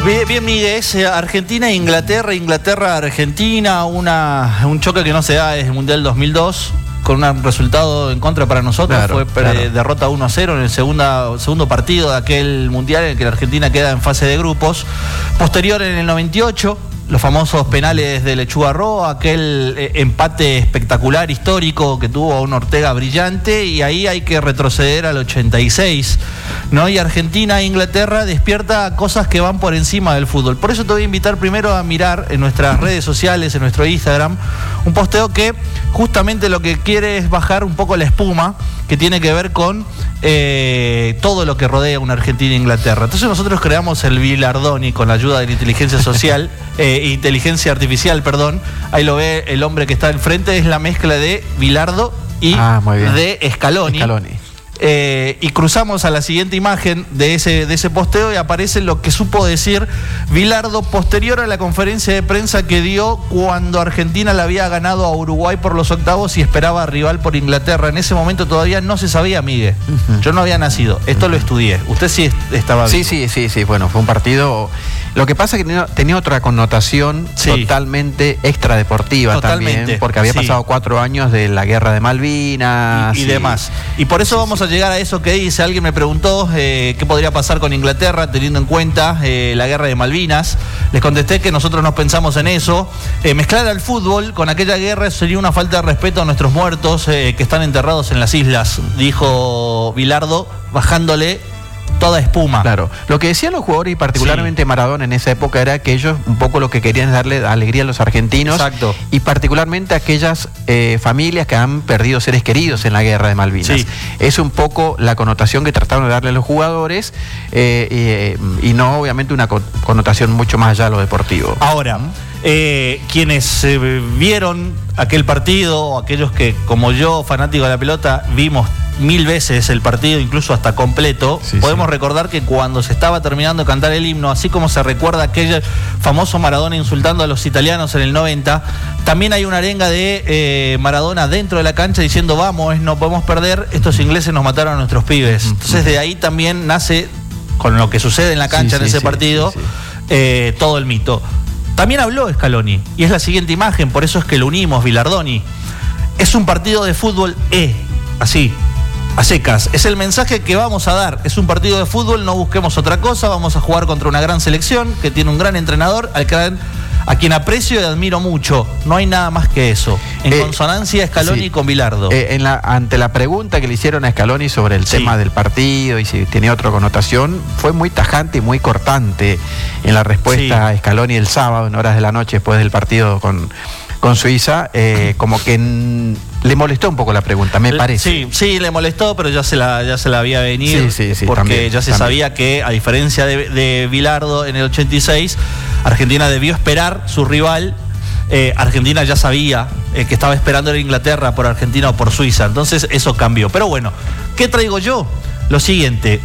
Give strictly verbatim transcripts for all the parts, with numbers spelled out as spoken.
Bien, bien Miguel, es Argentina e Inglaterra, Inglaterra-Argentina, una, un choque que no se da desde el Mundial dos mil dos, con un resultado en contra para nosotros. Claro, fue claro. derrota uno a cero en el segunda, segundo partido de aquel Mundial en el que la Argentina queda en fase de grupos. Posterior, en el noventa y ocho, los famosos penales de Lechuga Roa, aquel eh, empate espectacular, histórico, que tuvo a un Ortega brillante, y ahí hay que retroceder al ochenta y seis, ¿no? Y Argentina e Inglaterra despierta cosas que van por encima del fútbol. Por eso te voy a invitar primero a mirar en nuestras redes sociales, en nuestro Instagram, un posteo que justamente lo que quiere es bajar un poco la espuma que tiene que ver con eh, todo lo que rodea una Argentina e Inglaterra. Entonces nosotros creamos el Bilardoni con la ayuda de la inteligencia social, eh, inteligencia artificial, perdón. Ahí lo ve el hombre que está enfrente, es la mezcla de Bilardo y ah, de Scaloni. Scaloni. Eh, y cruzamos a la siguiente imagen de ese, de ese posteo y aparece lo que supo decir Bilardo posterior a la conferencia de prensa que dio cuando Argentina le había ganado a Uruguay por los octavos y esperaba rival por Inglaterra. En ese momento todavía no se sabía, Miguel. Uh-huh. Yo no había nacido, esto uh-huh. lo estudié. Usted sí estaba Sí, sí, sí, sí, bueno, fue un partido. Lo que pasa es que tenía, tenía otra connotación sí. totalmente extradeportiva totalmente. También, porque había sí. pasado cuatro años de la guerra de Malvinas y, y, y demás. Y por eso sí, vamos sí. a llegar a eso que dice. Alguien me preguntó eh, qué podría pasar con Inglaterra teniendo en cuenta eh, la guerra de Malvinas. Les contesté que nosotros no pensamos en eso. Eh, mezclar al fútbol con aquella guerra sería una falta de respeto a nuestros muertos eh, que están enterrados en las islas, dijo Bilardo, bajándole toda espuma. Claro. Lo que decían los jugadores y particularmente sí. Maradona en esa época era que ellos un poco lo que querían es darle alegría a los argentinos. Exacto. Y particularmente a aquellas eh, familias que han perdido seres queridos en la guerra de Malvinas. Sí. Es un poco la connotación que trataron de darle a los jugadores eh, eh, y no obviamente una connotación mucho más allá de lo deportivo. Ahora, eh, quienes eh, vieron aquel partido, aquellos que como yo, fanático de la pelota, vimos mil veces el partido, incluso hasta completo, sí, podemos sí. recordar que cuando se estaba terminando de cantar el himno, así como se recuerda aquel famoso Maradona insultando a los italianos en el noventa, también hay una arenga de eh, Maradona dentro de la cancha diciendo vamos, no podemos perder, estos ingleses nos mataron a nuestros pibes. Entonces de ahí también nace, con lo que sucede en la cancha sí, en sí, ese sí, partido, sí, sí. Eh, todo el mito. También habló Scaloni, y es la siguiente imagen, por eso es que lo unimos, Bilardoni. Es un partido de fútbol, eh, así, a secas. Es el mensaje que vamos a dar. Es un partido de fútbol, no busquemos otra cosa. Vamos a jugar contra una gran selección que tiene un gran entrenador, al que, a quien aprecio y admiro mucho. No hay nada más que eso. En eh, consonancia Scaloni sí. con Bilardo. Eh, en la, ante la pregunta que le hicieron a Scaloni sobre el sí. tema del partido y si tenía otra connotación, fue muy tajante y muy cortante en la respuesta sí. a Scaloni el sábado, en horas de la noche, después del partido con... con Suiza, eh, como que n- le molestó un poco la pregunta, me parece. Sí, sí, le molestó, pero ya se la, ya se la había venido, sí, sí, sí, porque también, ya se también. sabía que, a diferencia de, de Bilardo en el ochenta y seis, Argentina debió esperar su rival. Eh, Argentina ya sabía eh, que estaba esperando a Inglaterra por Argentina o por Suiza, entonces eso cambió. Pero bueno, ¿qué traigo yo? Lo siguiente.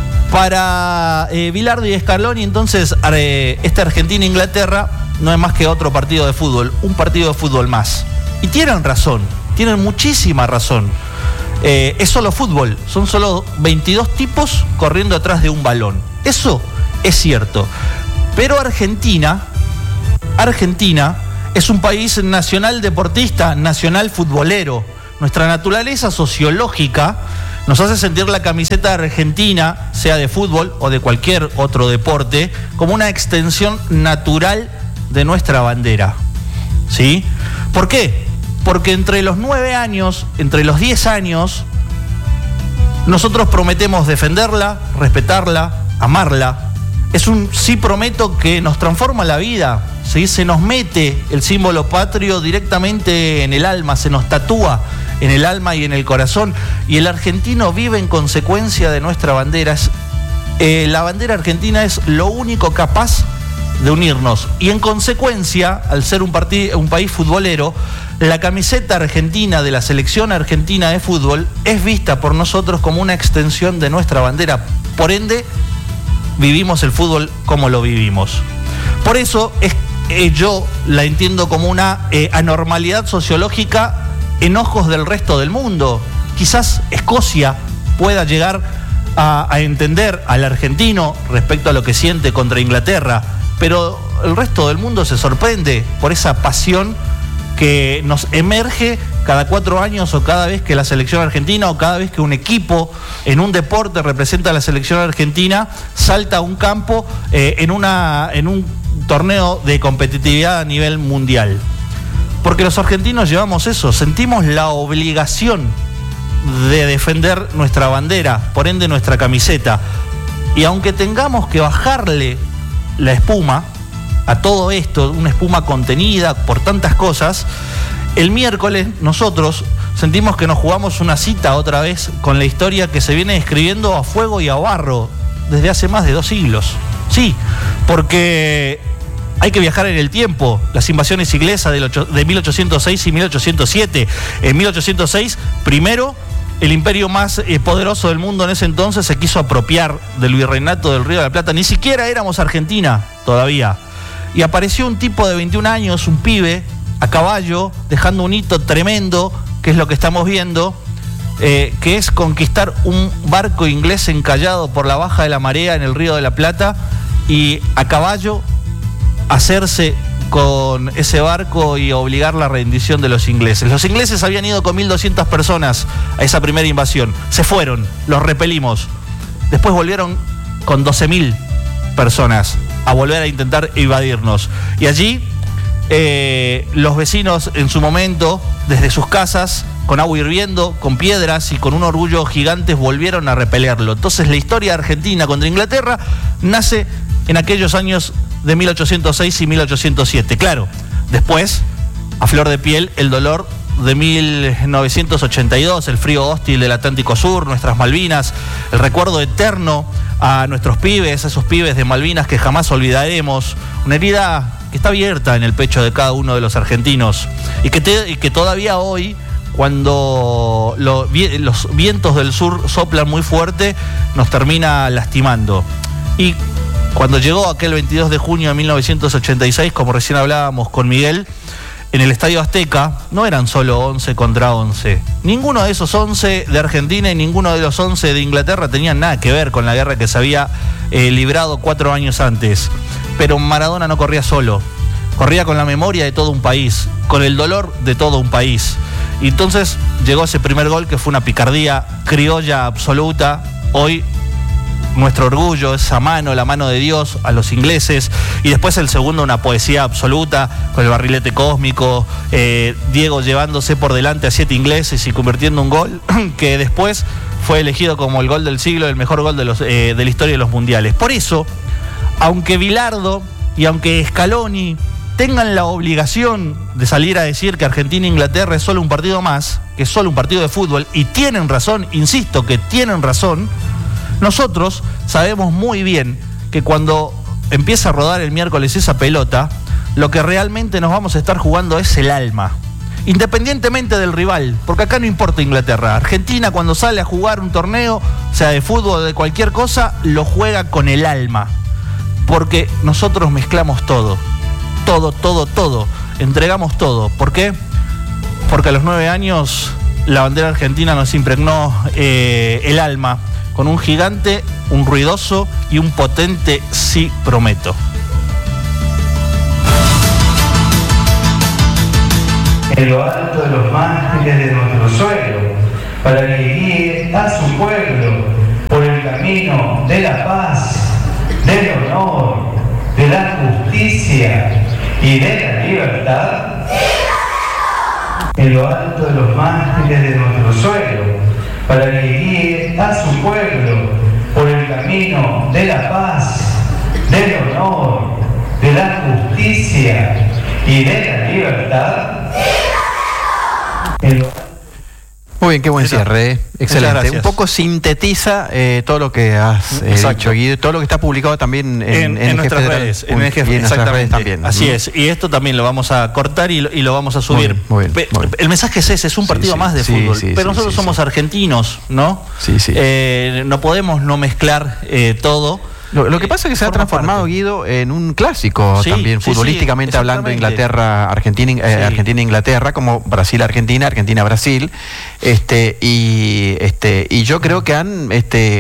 Para eh, Bilardo y Scaloni, entonces, eh, esta Argentina-Inglaterra no es más que otro partido de fútbol, un partido de fútbol más. Y tienen razón, tienen muchísima razón. Eh, es solo fútbol, son solo veintidós tipos corriendo atrás de un balón. Eso es cierto. Pero Argentina, Argentina es un país nacional deportista, nacional futbolero. Nuestra naturaleza sociológica nos hace sentir la camiseta argentina, sea de fútbol o de cualquier otro deporte, como una extensión natural de nuestra bandera. ¿Sí? ¿Por qué? Porque entre los nueve años, entre los diez años, nosotros prometemos defenderla, respetarla, amarla. Es un sí prometo que nos transforma la vida, ¿sí? Se nos mete el símbolo patrio directamente en el alma, se nos tatúa en el alma y en el corazón, y el argentino vive en consecuencia de nuestra bandera. Eh, la bandera argentina es lo único capaz de unirnos, y en consecuencia, al ser un, partid- un país futbolero, la camiseta argentina de la selección argentina de fútbol es vista por nosotros como una extensión de nuestra bandera. Por ende, vivimos el fútbol como lo vivimos. Por eso es, eh, yo la entiendo como una eh, anormalidad sociológica en ojos del resto del mundo. Quizás Escocia pueda llegar a, a entender al argentino respecto a lo que siente contra Inglaterra, pero el resto del mundo se sorprende por esa pasión que nos emerge cada cuatro años o cada vez que la selección argentina o cada vez que un equipo en un deporte representa a la selección argentina, salta a un campo eh, en, una, en un torneo de competitividad a nivel mundial. Porque los argentinos llevamos eso, sentimos la obligación de defender nuestra bandera, por ende nuestra camiseta. Y aunque tengamos que bajarle la espuma a todo esto, una espuma contenida por tantas cosas, el miércoles nosotros sentimos que nos jugamos una cita otra vez con la historia que se viene escribiendo a fuego y a barro desde hace más de dos siglos. Sí, porque hay que viajar en el tiempo. Las invasiones inglesas de mil ochocientos seis y mil ochocientos siete. En mil ochocientos seis, primero, el imperio más eh, poderoso del mundo en ese entonces se quiso apropiar del virreinato del Río de la Plata. Ni siquiera éramos Argentina todavía. Y apareció un tipo de veintiún años, un pibe, a caballo, dejando un hito tremendo, que es lo que estamos viendo, eh, que es conquistar un barco inglés encallado por la baja de la marea en el Río de la Plata y a caballo hacerse con ese barco y obligar la rendición de los ingleses. Los ingleses habían ido con mil doscientas personas a esa primera invasión. Se fueron, los repelimos. Después volvieron con doce mil personas a volver a intentar invadirnos. Y allí eh, los vecinos en su momento, desde sus casas, con agua hirviendo, con piedras y con un orgullo gigante, volvieron a repelerlo. Entonces la historia argentina contra Inglaterra nace en aquellos años de mil ochocientos seis y mil ochocientos siete. Claro, después, a flor de piel, el dolor de mil novecientos ochenta y dos, el frío hostil del Atlántico Sur, nuestras Malvinas, el recuerdo eterno a nuestros pibes, a esos pibes de Malvinas que jamás olvidaremos, una herida que está abierta en el pecho de cada uno de los argentinos y que, te, y que todavía hoy, cuando lo, los vientos del sur soplan muy fuerte, nos termina lastimando. Y cuando llegó aquel veintidós de junio de mil novecientos ochenta y seis, como recién hablábamos con Miguel, en el Estadio Azteca no eran solo once contra once. Ninguno de esos once de Argentina y ninguno de los once de Inglaterra tenían nada que ver con la guerra que se había eh, librado cuatro años antes. Pero Maradona no corría solo, corría con la memoria de todo un país, con el dolor de todo un país. Y entonces llegó ese primer gol que fue una picardía criolla absoluta. Hoy nuestro orgullo, esa mano, la mano de Dios a los ingleses, y después el segundo, una poesía absoluta con el barrilete cósmico, eh, Diego llevándose por delante a siete ingleses y convirtiendo un gol que después fue elegido como el gol del siglo, el mejor gol de, los, eh, de la historia de los mundiales. Por eso, aunque Bilardo y aunque Scaloni tengan la obligación de salir a decir que Argentina e Inglaterra es solo un partido más, que es solo un partido de fútbol, y tienen razón, insisto que tienen razón, nosotros sabemos muy bien que cuando empieza a rodar el miércoles esa pelota, lo que realmente nos vamos a estar jugando es el alma, independientemente del rival, porque acá no importa Inglaterra. Argentina, cuando sale a jugar un torneo, sea de fútbol o de cualquier cosa, lo juega con el alma, porque nosotros mezclamos todo, todo, todo, todo, entregamos todo. ¿Por qué? Porque a los nueve años la bandera argentina nos impregnó eh, el alma, con un gigante, un ruidoso y un potente sí prometo. En lo alto de los márgenes de nuestro suelo, para que guíe a su pueblo por el camino de la paz, del honor, de la justicia y de la libertad. En lo alto de los márgenes de nuestro suelo, para que guíe a su pueblo por el camino de la paz, del honor, de la justicia y de la libertad. Muy bien, qué buen cierre, ¿eh? Excelente. Un poco sintetiza eh, todo lo que has eh, dicho, Guido, todo lo que está publicado también en, en, en, en nuestras redes. En el jefe, exactamente. También. Así ¿no? es. Y esto también lo vamos a cortar y lo, y lo vamos a subir. Muy bien, muy bien, muy bien. El mensaje es ese, es un partido sí, sí, más de sí, fútbol. Sí, pero sí, nosotros sí, somos sí. argentinos, ¿no? Sí, sí. Eh, no podemos no mezclar eh, todo. Lo, lo que pasa es que se ha transformado, parte. Guido, en un clásico sí, también, sí, futbolísticamente sí, hablando, Inglaterra, Argentina, eh, sí. Argentina, Inglaterra, como Brasil, Argentina, Argentina, Brasil, este, y este, y yo creo que han este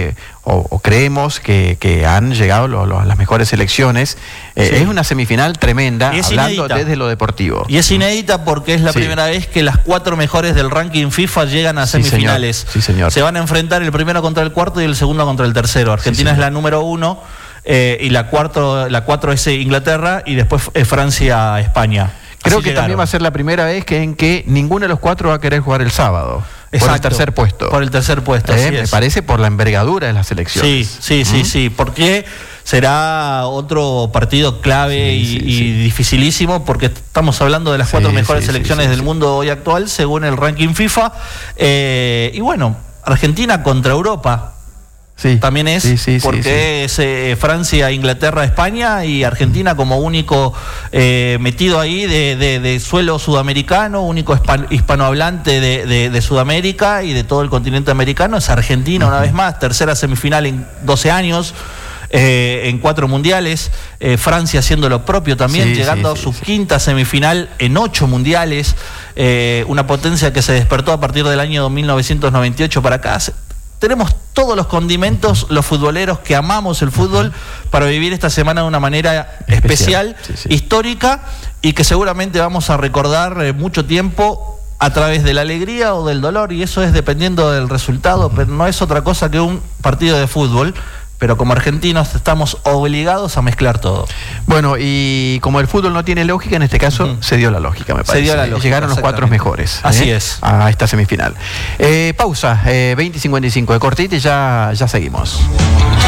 o, o creemos que, que han llegado lo, lo, las mejores selecciones. Eh, sí. Es una semifinal tremenda, hablando inédita. Desde lo deportivo. Y es inédita porque es la sí. primera vez que las cuatro mejores del ranking FIFA llegan a semifinales. Sí, señor. Sí, señor. Se van a enfrentar el primero contra el cuarto y el segundo contra el tercero. Argentina sí, es la número uno eh, y la, cuarto, la cuatro es Inglaterra y después es Francia-España. Creo Así que llegaron. también va a ser la primera vez que en que ninguno de los cuatro va a querer jugar el sábado. Exacto, por el tercer puesto. Por el tercer puesto, eh, Me es. parece por la envergadura de las selecciones. Sí, sí, sí, ¿Mm? sí, porque será otro partido clave sí, y, sí, y sí. dificilísimo, porque estamos hablando de las sí, cuatro mejores sí, selecciones sí, sí, del sí. mundo hoy actual, según el ranking FIFA. Eh, y bueno, Argentina contra Europa. Sí, también es sí, sí, porque sí, sí. es eh, Francia, Inglaterra, España y Argentina como único eh, metido ahí de, de, de suelo sudamericano, único hispan, hispanohablante de, de, de Sudamérica y de todo el continente americano. Es Argentina uh-huh. una vez más, tercera semifinal en doce años. Eh, en cuatro mundiales, eh, Francia haciendo lo propio también, sí, llegando sí, sí, a su sí. quinta semifinal en ocho mundiales, eh, una potencia que se despertó a partir del año mil novecientos noventa y ocho para acá. Tenemos todos los condimentos, los futboleros que amamos el fútbol, uh-huh. para vivir esta semana de una manera especial, especial sí, sí. histórica, y que seguramente vamos a recordar eh, mucho tiempo a través de la alegría o del dolor, y eso es dependiendo del resultado, uh-huh. pero no es otra cosa que un partido de fútbol. Pero como argentinos estamos obligados a mezclar todo. Bueno, y como el fútbol no tiene lógica, en este caso uh-huh. se dio la lógica, me parece. Se dio la lógica, llegaron los cuatro mejores. Así ¿eh? es. A esta semifinal. Eh, pausa, eh, veinte cincuenta y cinco de cortita y ya, ya seguimos.